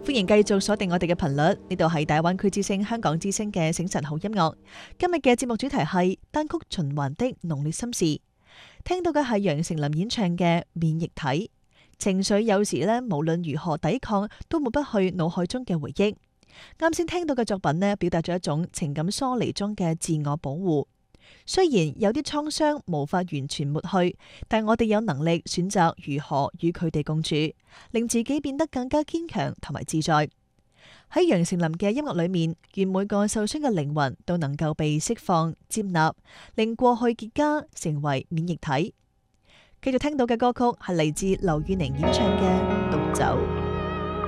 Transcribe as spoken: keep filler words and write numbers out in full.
歡迎繼續鎖定我哋嘅頻率，呢度係大灣區之聲、香港之聲嘅醒晨好音樂。今日嘅節目主題係單曲循環的濃烈心事，聽到嘅係楊丞琳演唱嘅《免疫體》。情緒有時呢，無論如何抵抗，都抹不去腦海中嘅回憶。啱先聽到嘅作品呢，表達咗一種情感疏離中嘅自我保護。雖然有啲創傷無法完全抹去，但我哋有能力選擇如何與佢哋共處，令自己變得更加堅強同埋自在。喺楊丞琳嘅音樂裏面，願每個受傷嘅靈魂都能夠被釋放、接納，令過去結痂成為免疫體。繼續聽到嘅歌曲係嚟自劉宇寧演唱嘅《獨走》。